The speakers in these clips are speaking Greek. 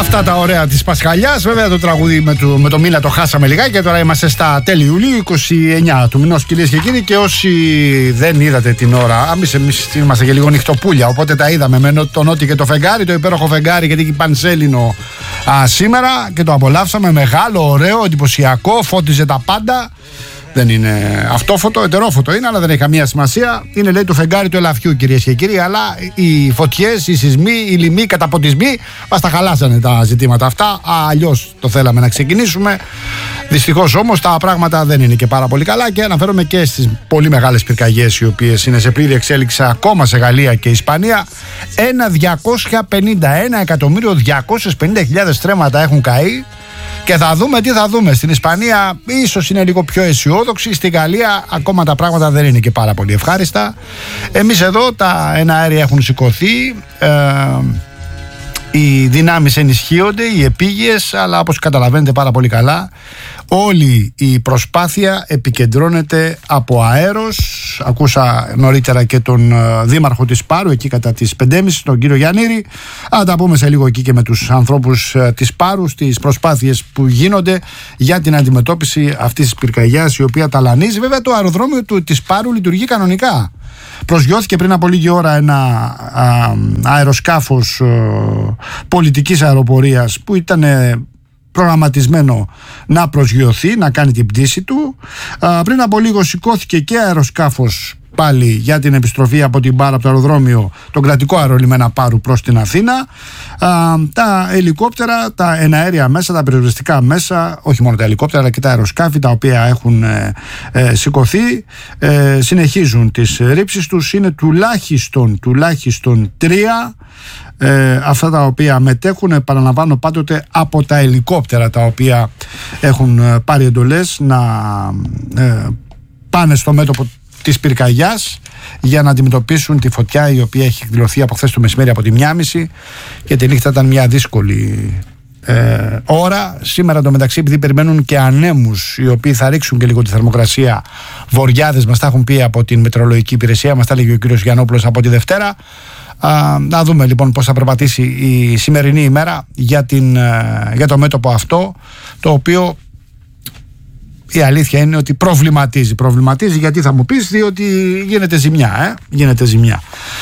Αυτά τα ωραία της Πασχαλιάς. Βέβαια το τραγούδι με το μήνα το χάσαμε λιγάκι και τώρα είμαστε στα τέλη Ιουλίου, 29 του μηνός, κυρίες και κύριοι. Και όσοι δεν είδατε την ώρα, εμείς είμαστε και λίγο νυχτοπούλια, οπότε τα είδαμε με το νότι και το φεγγάρι, το υπέροχο φεγγάρι, γιατί έχει πανσέλινο σήμερα και το απολαύσαμε. Μεγάλο, ωραίο, εντυπωσιακό, φώτιζε τα πάντα. Δεν είναι αυτόφωτο, ετερόφωτο είναι, αλλά δεν έχει καμία σημασία. Είναι, λέει, το φεγγάρι του ελαφιού, κυρίες και κύριοι. Αλλά οι φωτιές, οι σεισμοί, οι λοιμοί, οι καταποντισμοί μας τα χαλάσανε τα ζητήματα αυτά. Αλλιώς το θέλαμε να ξεκινήσουμε. Δυστυχώς όμως τα πράγματα δεν είναι και πάρα πολύ καλά. Και αναφέρομαι και στις πολύ μεγάλες πυρκαγιές, οι οποίες είναι σε πλήρη εξέλιξη ακόμα σε Γαλλία και Ισπανία. 1.250.000 στρέμματα έχουν καεί. Και θα δούμε τι θα δούμε. Στην Ισπανία ίσως είναι λίγο πιο αισιόδοξη. Στη Γαλλία ακόμα τα πράγματα δεν είναι και πάρα πολύ ευχάριστα. Εμείς εδώ τα εναέρια έχουν σηκωθεί. Οι δυνάμεις ενισχύονται, οι επίγειες, αλλά όπως καταλαβαίνετε πάρα πολύ καλά, όλη η προσπάθεια επικεντρώνεται από αέρος. Ακούσα νωρίτερα και τον δήμαρχο της Πάρου, εκεί κατά τις 5.30, τον κύριο Γιαννήρη. Θα τα πούμε σε λίγο εκεί και με τους ανθρώπους της Πάρου, στις προσπάθειες που γίνονται για την αντιμετώπιση αυτής της πυρκαγιάς, η οποία ταλανίζει. Βέβαια το αεροδρόμιο της Πάρου λειτουργεί κανονικά. Προσγειώθηκε πριν από λίγη ώρα ένα αεροσκάφος πολιτικής αεροπορίας που ήταν προγραμματισμένο να προσγειωθεί, να κάνει την πτήση του. Πριν από λίγο σηκώθηκε και αεροσκάφος πάλι για την επιστροφή από την Πάρο, από το αεροδρόμιο, τον κρατικό αερολιμένα Πάρου προς την Αθήνα. Τα ελικόπτερα, τα εναέρια μέσα, τα πυροσβεστικά μέσα, όχι μόνο τα ελικόπτερα αλλά και τα αεροσκάφη τα οποία έχουν σηκωθεί, συνεχίζουν τις ρήψεις τους. Είναι τουλάχιστον 3 αυτά τα οποία μετέχουν, επαναλαμβάνω πάντοτε, από τα ελικόπτερα τα οποία έχουν πάρει εντολές να πάνε στο μέτωπο της πυρκαγιάς για να αντιμετωπίσουν τη φωτιά, η οποία έχει εκδηλωθεί από χθες το μεσημέρι από τη 1.30 και τη νύχτα ήταν μια δύσκολη ώρα. Σήμερα το μεταξύ, επειδή περιμένουν και ανέμους οι οποίοι θα ρίξουν και λίγο τη θερμοκρασία, βοριάδες μας τα έχουν πει από την μετεωρολογική υπηρεσία, μας τα έλεγε ο κύριος Γιαννόπουλος από τη Δευτέρα. Να δούμε λοιπόν πώς θα περπατήσει η σημερινή ημέρα για το μέτωπο αυτό, το οποίο η αλήθεια είναι ότι προβληματίζει. Γιατί θα μου πεις? Διότι γίνεται ζημιά.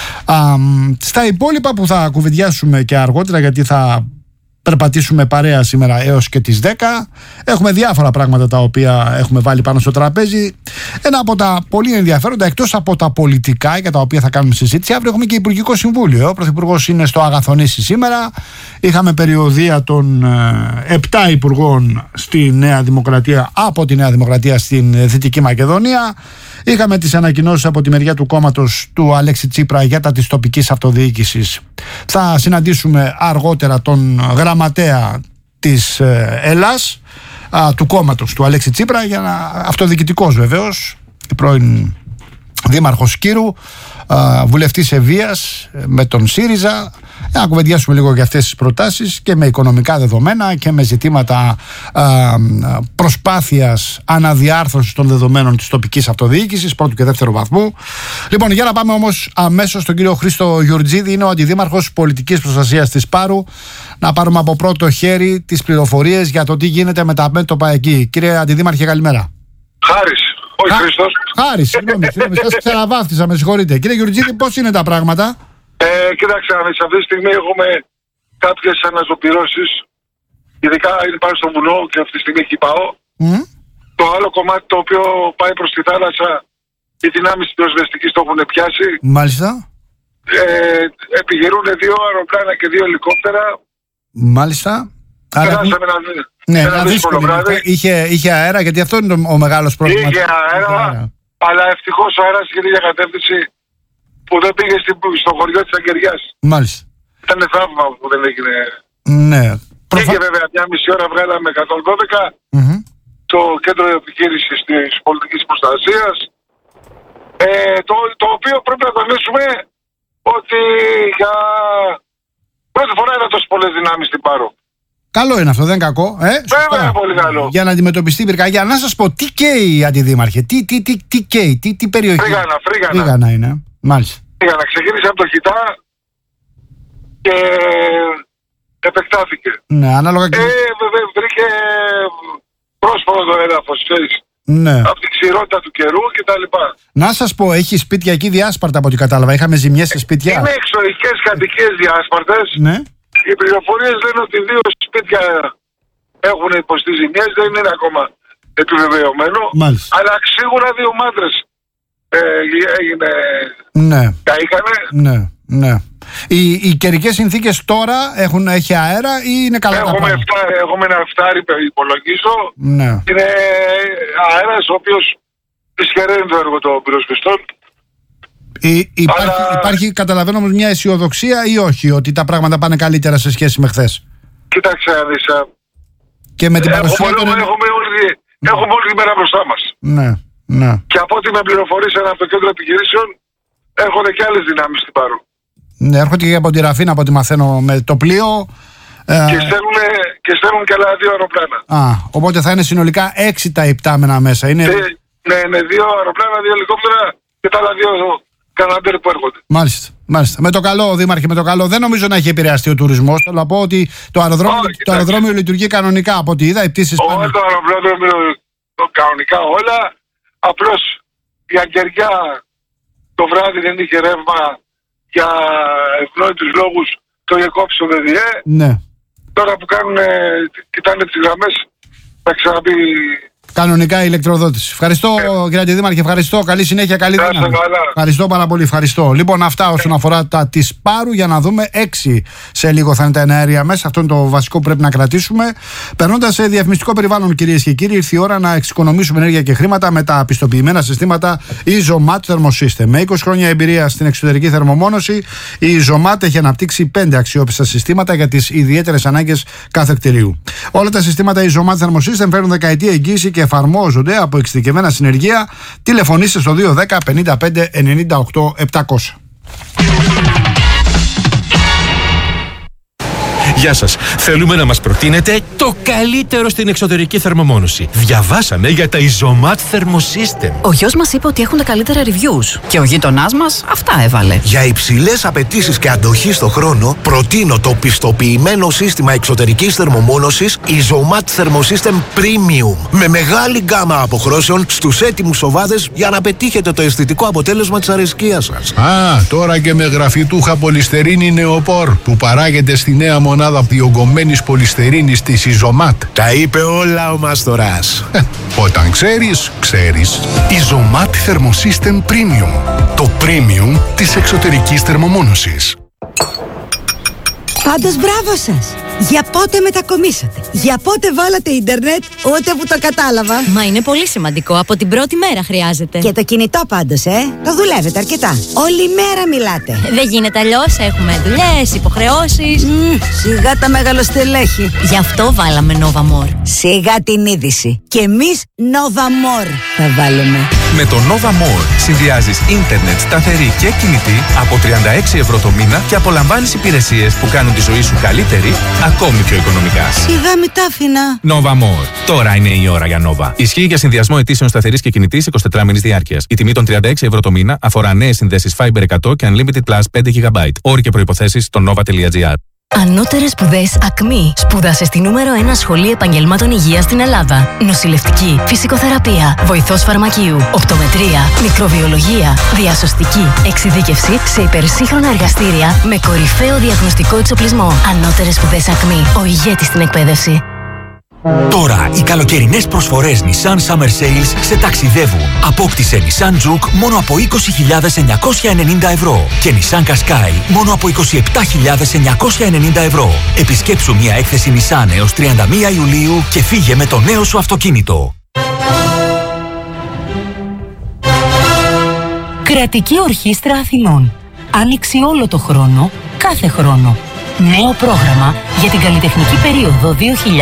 Στα υπόλοιπα που θα κουβεντιάσουμε και αργότερα, γιατί θα περπατήσουμε παρέα σήμερα έως και τις 10. Έχουμε διάφορα πράγματα τα οποία έχουμε βάλει πάνω στο τραπέζι. Ένα από τα πολύ ενδιαφέροντα, εκτός από τα πολιτικά για τα οποία θα κάνουμε συζήτηση, αύριο έχουμε και Υπουργικό Συμβούλιο. Ο Πρωθυπουργός είναι στο Αγαθονήσι σήμερα. Είχαμε περιοδεία των 7 υπουργών στη Νέα Δημοκρατία, από τη Νέα Δημοκρατία στην Δυτική Μακεδονία. Είχαμε τις ανακοινώσεις από τη μεριά του κόμματος του Αλέξη Τσίπρα για τα της τοπικής αυτοδιοίκησης. Θα συναντήσουμε αργότερα τον γραμματέα της Ελλάς, του κόμματος του Αλέξη Τσίπρα, για αυτοδιοικητικός βεβαίως, πρώην δήμαρχος Κύρου, βουλευτής Ευβοίας με τον ΣΥΡΙΖΑ. Να κουβεντιάσουμε λίγο για αυτές τις προτάσεις και με οικονομικά δεδομένα και με ζητήματα προσπάθειας αναδιάρθρωσης των δεδομένων της τοπικής αυτοδιοίκησης πρώτου και δεύτερου βαθμού. Λοιπόν, για να πάμε όμως αμέσως στον κύριο Χρήστο Γιουρτζίδη, είναι ο αντιδήμαρχος πολιτικής προστασίας της Πάρου. Να πάρουμε από πρώτο χέρι τις πληροφορίες για το τι γίνεται με τα μέτωπα εκεί. Κύριε Αντιδήμαρχε, καλημέρα. Χάρης, όχι Χρήστος. Χάρης, συγγνώμη, σας ξαναβάφτισα, με συγχωρείτε. Κύριε Γιουρτζίδη, πώς είναι τα πράγματα? Κοίταξε, αυτή τη στιγμή έχουμε κάποιες αναζωπυρώσεις, ειδικά είναι πάνω στο βουνό και αυτή τη στιγμή εκεί πάω. Το άλλο κομμάτι το οποίο πάει προς τη θάλασσα, οι δυνάμεις της πυροσβεστικής το έχουν πιάσει. Μάλιστα. Επιχειρούν 2 αεροπλάνα και 2 ελικόπτερα. Μάλιστα. Περάσαμε ένα δύσκολο βράδυ. Είχε αέρα, γιατί αυτό είναι ο μεγάλος πρόβλημα. Είχε αέρα, αλλά ευτυχώς ο αέρας είχε για κατεύθυνση που δεν πήγε στο χωριό της Αγγεριάς. Μάλιστα. Ήταν θαύμα που δεν έγινε. Ναι. Είχε βέβαια μια μισή ώρα, βγάλαμε 112 το κέντρο επιχείρησης της πολιτικής προστασίας, το οποίο πρέπει να τονίσουμε ότι για πρώτη φορά είδα τόσες πολλές δυνάμεις στην Πάρο. Καλό είναι αυτό, δεν είναι κακό. Βέβαια, πολύ καλό. Για να αντιμετωπιστεί η πυρκαγιά. Να σας πω, τι καίει, Αντιδήμαρχε, τι καίει, τι περιοχή? Φρίγανα είναι. Μάλιστα. Φρίγανα, ξεκίνησε από το Χιτά και επεκτάθηκε. Ναι, ανάλογα και... Βέβαια βρήκε πρόσφορο το έδαφος, ξέρεις. Ναι. Από την ξηρότητα του καιρού κτλ. Να σας πω, έχει σπίτια εκεί διάσπαρτα από ό,τι κατάλαβα. Είχαμε ζημιές σε σπίτια. Είναι εξοχικές κατοικίες διάσπαρτες. Ναι. Οι πληροφορίες λένε ότι 2 σπίτια έχουν υποστεί ζημιές, δεν είναι ακόμα επιβεβαιωμένο. Μάλιστα. Αλλά σίγουρα 2 μάντρες έγινε. Ναι. Καήκανε. Ναι, ναι. Οι καιρικές συνθήκες τώρα έχει αέρα ή είναι καλά τα πράγματα? Έχουμε ένα φτάρι, υπολογίζω. Ναι. Είναι αέρας ο οποίος δυσχεραίνει το έργο των πυροσβεστών. Υπάρχει, καταλαβαίνω, όμως μια αισιοδοξία ή όχι, ότι τα πράγματα πάνε καλύτερα σε σχέση με χθες? Κοίταξε να δεις. Και με την παρουσία των... Έχουμε όλη τη μέρα μπροστά μας. Ναι, ναι. Και από ό,τι με πληροφορήσαν από το κέντρο επιχειρήσεων, έρχονται και άλλες δυνάμεις στην Πάρο. Ναι, έρχονται και από τη Ραφίνα, από ό,τι μαθαίνω, με το πλοίο. Και στέλνουν και άλλα 2 αεροπλάνα. Οπότε θα είναι συνολικά 6 τα υπτάμενα μέσα. Είναι... Ναι, 2 αεροπλάνα, 2 ελικόπτερα και τα άλλα 2 καναντέρ που έρχονται. Μάλιστα. Με το καλό, Δήμαρχε, με το καλό. Δεν νομίζω να έχει επηρεαστεί ο τουρισμός. Θέλω να πω ότι το αεροδρόμιο λειτουργεί κανονικά. Από ό,τι είδα, οι πτήσεις πάνε. Το αεροδρόμιο κανονικά όλα. Απλώς η Αγγεριά το βράδυ δεν είχε ρεύμα για ευνόητους λόγους. Το είχε κόψει το ΔΔΕ. Ναι. Τώρα που κοιτάνε τις γραμμές, θα ξαναμπεί κανονικά η ηλεκτροδότηση. Ευχαριστώ, κύριε Αντιδήμαρχε, ευχαριστώ. Καλή συνέχεια, καλή δύναμη. Ευχαριστώ πάρα πολύ, ευχαριστώ. Λοιπόν, αυτά όσον αφορά τα της Πάρου. Για να δούμε, 6 σε λίγο θα είναι τα εναέρια μέσα. Αυτό είναι το βασικό που πρέπει να κρατήσουμε. Περνώντας σε διαφημιστικό περιβάλλον, κυρίες και κύριοι, ήρθε η ώρα να εξοικονομήσουμε ενέργεια και χρήματα με τα πιστοποιημένα συστήματα Isomat Thermosystem. Με 20 χρόνια εμπειρία στην εξωτερική θερμομόνωση, η Isomat έχει αναπτύξει 5 αξιόπιστα συστήματα για τις ιδιαίτερες ανάγκες κάθε κτηρίου. Όλα τα συστήματα Isomat Thermosystem φέρνουν δεκαετία εγγύηση και εφαρμόζονται από εξειδικευμένα συνεργεία. Τηλεφωνήστε στο 210 55 98 700. Γεια σας. Θέλουμε να μας προτείνετε το καλύτερο στην εξωτερική θερμομόνωση. Διαβάσαμε για τα Isomat Thermosystem. Ο γιος μας είπε ότι έχουν τα καλύτερα reviews. Και ο γείτονάς μας αυτά έβαλε. Για υψηλές απαιτήσεις και αντοχή στο χρόνο, προτείνω το πιστοποιημένο σύστημα εξωτερικής θερμομόνωσης Isomat Thermosystem Premium. Με μεγάλη γκάμα αποχρώσεων στους έτοιμους σοβάδες για να πετύχετε το αισθητικό αποτέλεσμα της αρεσκίας σας. Τώρα και με γραφιτούχα πολυστερίνη νεοπόρ που παράγεται στη νέα μονάδα διογκωμένης πολυστερίνης της Isomat. Τα είπε όλα ο Μάστορας. Όταν ξέρεις, ξέρεις. Isomat Thermosystem Premium. Το premium της εξωτερικής θερμομόνωσης. Πάντως μπράβο σας! Για πότε μετακομίσατε? Για πότε βάλατε ίντερνετ? Ούτε που το κατάλαβα. Μα είναι πολύ σημαντικό. Από την πρώτη μέρα χρειάζεται. Και το κινητό πάντως, το δουλεύετε αρκετά. Όλη μέρα μιλάτε. Δεν γίνεται αλλιώς. Έχουμε δουλειές, υποχρεώσεις. Σιγά τα μεγαλοστελέχη. Γι' αυτό βάλαμε Nova More. Σιγά την είδηση. Και εμείς Nova More θα βάλουμε. Με το Nova More συνδυάζεις ίντερνετ σταθερή και κινητή από 36 ευρώ το μήνα και απολαμβάνεις υπηρεσίες που κάνουν τη ζωή σου καλύτερη, ακόμη πιο οικονομικά. Σιγά μη τα άφηνα. Nova More. Τώρα είναι η ώρα για Nova. Ισχύει για συνδυασμό αιτήσεων σταθερής και κινητής 24 μήνες διάρκειας. Η τιμή των 36 ευρώ το μήνα αφορά νέες συνδέσεις Fiber 100 και Unlimited Plus 5 GB. Όροι και προϋποθέσεις στο nova.gr. Ανώτερες σπουδές ΑΚΜΗ. Σπούδασε στη νούμερο 1 σχολή επαγγελμάτων υγείας στην Ελλάδα. Νοσηλευτική, φυσικοθεραπεία, βοηθός φαρμακείου, οπτομετρία, μικροβιολογία, διασωστική, εξειδίκευση σε υπερσύγχρονα εργαστήρια με κορυφαίο διαγνωστικό εξοπλισμό. Ανώτερες σπουδές ΑΚΜΗ. Ο ηγέτης στην εκπαίδευση. Τώρα οι καλοκαιρινές προσφορές Nissan Summer Sales σε ταξιδεύουν. Απόκτησε Nissan Juke μόνο από 20.990 ευρώ και Nissan Qashqai μόνο από 27.990 ευρώ. Επισκέψου μια έκθεση Nissan έως 31 Ιουλίου και φύγε με το νέο σου αυτοκίνητο. Κρατική Ορχήστρα Αθηνών. Άνοιξη όλο το χρόνο, κάθε χρόνο. Νέο πρόγραμμα για την καλλιτεχνική περίοδο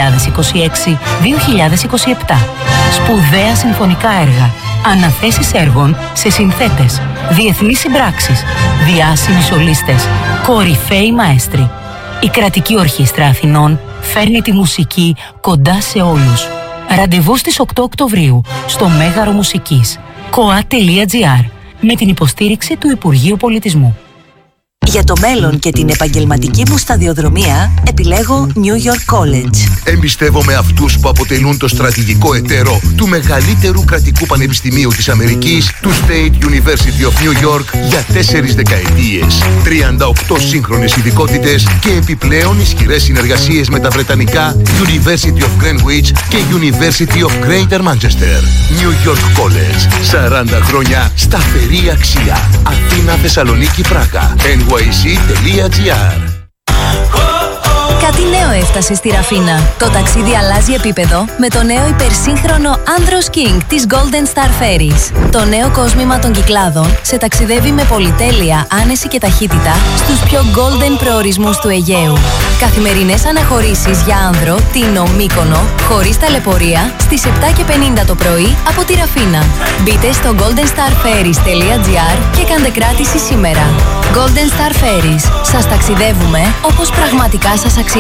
2026-2027. Σπουδαία συμφωνικά έργα, αναθέσεις έργων σε συνθέτες, διεθνείς συμπράξεις, διάσημοι σολίστες, κορυφαίοι μαέστροι. Η Κρατική Ορχήστρα Αθηνών φέρνει τη μουσική κοντά σε όλους. Ραντεβού στις 8 Οκτωβρίου στο Μέγαρο Μουσικής. koa.gr με την υποστήριξη του Υπουργείου Πολιτισμού. Για το μέλλον και την επαγγελματική μου σταδιοδρομία επιλέγω New York College. Εμπιστεύομαι αυτούς που αποτελούν το στρατηγικό εταίρο του μεγαλύτερου κρατικού πανεπιστημίου της Αμερικής, του State University of New York, για 4 δεκαετίες. 38 σύγχρονες ειδικότητες και επιπλέον ισχυρές συνεργασίες με τα βρετανικά University of Greenwich και University of Greater Manchester. New York College. 40 χρόνια σταθερή αξία. Αθήνα, Θεσσαλονίκη, Πράγα. nyc.gr. Κάτι νέο έφτασε στη Ραφίνα. Το ταξίδι αλλάζει επίπεδο με το νέο υπερσύγχρονο Andros King της Golden Star Ferries. Το νέο κόσμημα των Κυκλάδων σε ταξιδεύει με πολυτέλεια, άνεση και ταχύτητα στους πιο golden προορισμούς του Αιγαίου. Καθημερινές αναχωρήσεις για άνδρο, Τίνο, Μύκονο, χωρίς ταλαιπωρία, στις 7:50 το πρωί από τη Ραφίνα. Μπείτε στο goldenstarferries.gr και κάντε κράτηση σήμερα. Golden Star Ferries. Σας ταξιδεύουμε όπως πραγματικά σας αξίζει.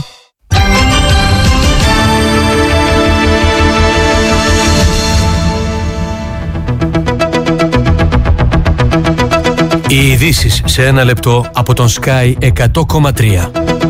Οι ειδήσεις σε ένα λεπτό από τον Sky 100,3.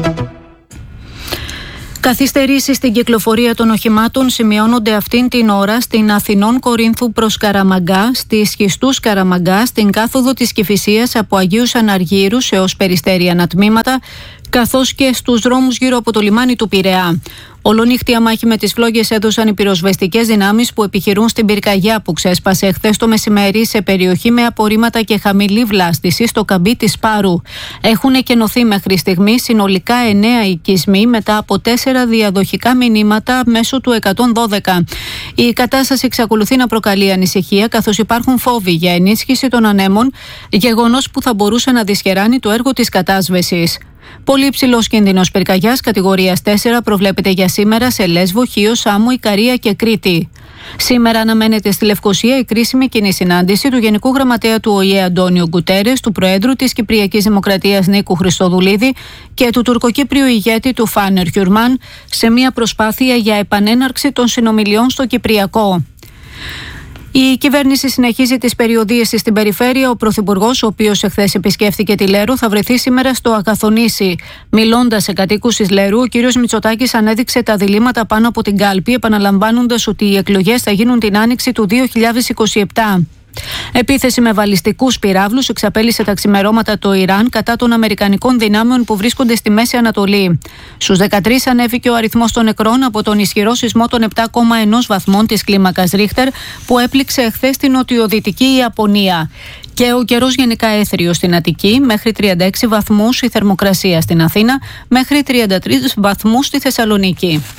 Καθυστερήσεις στην κυκλοφορία των οχημάτων σημειώνονται αυτήν την ώρα στην Αθηνών Κορίνθου προς Καραμαγκά, στη Σχιστούς Καραμαγκά, στην κάθοδο της Κηφισίας από Αγίους Αναργύρους έως Περιστέρη ανατμήματα, καθώς και στους δρόμους γύρω από το λιμάνι του Πειραιά. Ολονύχτια μάχη με τις φλόγες έδωσαν οι πυροσβεστικές δυνάμεις που επιχειρούν στην πυρκαγιά που ξέσπασε χθες το μεσημέρι σε περιοχή με απορρίμματα και χαμηλή βλάστηση στο καμπί της Πάρου. Έχουν εκενωθεί μέχρι στιγμή συνολικά 9 οικισμοί μετά από 4 διαδοχικά μηνύματα μέσω του 112. Η κατάσταση εξακολουθεί να προκαλεί ανησυχία, καθώς υπάρχουν φόβοι για ενίσχυση των ανέμων, γεγονός που θα μπορούσε να δυσχεράνει το έργο της κατάσβεσης. Πολύ υψηλός κίνδυνος πυρκαγιάς κατηγορίας 4 προβλέπεται για σήμερα σε Λέσβο, Χίο, Σάμο, Ικαρία και Κρήτη. Σήμερα αναμένεται στη Λευκοσία η κρίσιμη κοινή συνάντηση του Γενικού Γραμματέα του ΟΗΕ Αντώνιο Γκουτέρες, του Προέδρου της Κυπριακής Δημοκρατίας Νίκου Χριστοδουλίδη και του τουρκοκύπριου ηγέτη του Φάνερ Χιουρμάν σε μια προσπάθεια για επανέναρξη των συνομιλιών στο Κυπριακό. Η κυβέρνηση συνεχίζει τις περιοδίες στην περιφέρεια. Ο Πρωθυπουργός, ο οποίος εχθές επισκέφθηκε τη Λέρο, θα βρεθεί σήμερα στο Ακαθονήσι. Μιλώντας σε κατοίκους της Λέρου, ο κ. Μητσοτάκης ανέδειξε τα διλήμματα πάνω από την κάλπη, επαναλαμβάνοντας ότι οι εκλογές θα γίνουν την άνοιξη του 2027. Επίθεση με βαλιστικούς πυράβλους εξαπέλυσε τα ξημερώματα το Ιράν κατά των αμερικανικών δυνάμεων που βρίσκονται στη Μέση Ανατολή. Στους 13 ανέβηκε ο αριθμός των νεκρών από τον ισχυρό σεισμό των 7,1 βαθμών της κλίμακας Ρίχτερ που έπληξε εχθές στην νοτιοδυτική Ιαπωνία. Και ο καιρός γενικά έθριος στην Αττική, μέχρι 36 βαθμούς η θερμοκρασία στην Αθήνα, μέχρι 33 βαθμούς στη Θεσσαλονίκη.